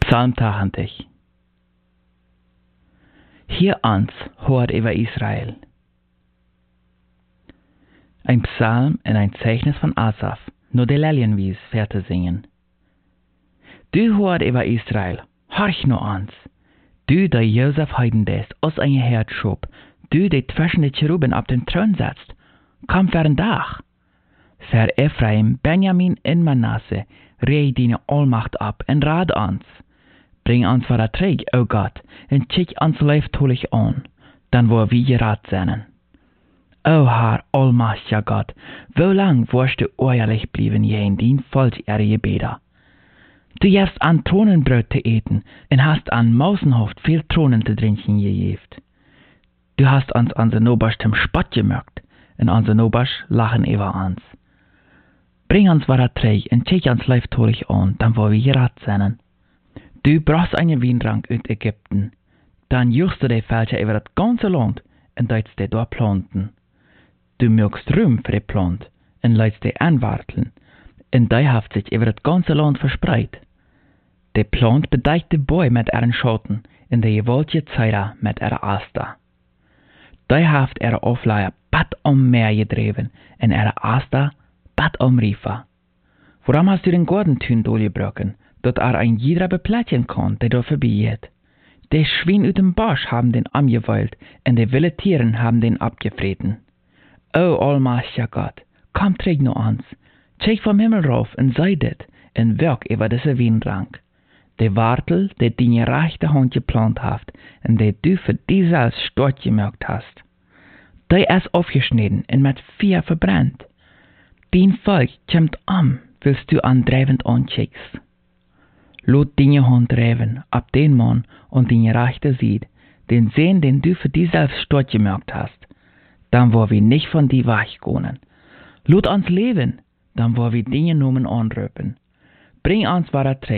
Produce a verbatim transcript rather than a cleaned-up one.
Psalm tachtig. Hier ans hoort über Israel. Ein Psalm en ein Zeichnis van Asaf, nur de Lelienwies ver zingen. Du hoort über Israel, horch nur ans. Du, der Josef heidendest, aus ein Herd schob, du, der zwischen de Cheruben auf den Thron setzt, komm für ein Dach. Für Ephraim, Benjamin en Manasse, rei deine Allmacht ab en rad ans. Bring ans wat er träg, o Gott, en kijk ans leeftolig an, dann wo wir gerad zijn. O Herr, allmächtiger Gott, wo lang wirst du ehrlich blieben je in dien Volk ihre Gebete? Du hast an Thronenbrot zu eten und hast an Mausenhoft viel Thronen zu trinken gegeben. Du hast uns an den Obersch zum Spott gemögt und an den Obersch lachen über uns. Bring uns was er träg und kijk uns leiftolig an, dann wo wir gerad zijn. Du brauchst einen Weinrank in Ägypten, dann juchst du die Felder über das ganze Land und deitst die dort planten. Du mögst Ruhm für die Plant und leitst die anwarteln, und die haft sich über das ganze Land verspreit. Die Plant bedeckt die Bäume mit ihren Schatten und die gewaltige Zeider mit ihrer Aster. Die haft ihre Aufleier bad um Meer gedreven und ihre Aster bad um Riefer. Warum hast du den Gordentun durchgebrochen, dat er ein jeder beplätjen kann, der da vorbeigeht? Die Schwein ut dem Busch haben den angeweilt und die wilde Tieren haben den abgefreten. O allmächtiger Gott, komm träg nur ans, check vom Himmel rauf und sei det, und wirk über diese Weinrank. Die Wartel, die deine rechte Hand geplant haft, und die du für die selbst stort gemerkt hast. Die ist aufgeschnitten und mit Feuer verbrennt. Dein Volk kommt an, willst du andrevend ancheckst. Lot deine Hand dreven ab den Mann und deine rechte Seite, den Sehen, den du für die selbst stort gemerkt hast. Dann wo wir nicht von die weggehen. Lot uns leben, dann wo wir Dinge Nomen anrüppen. Bring uns was er trägt.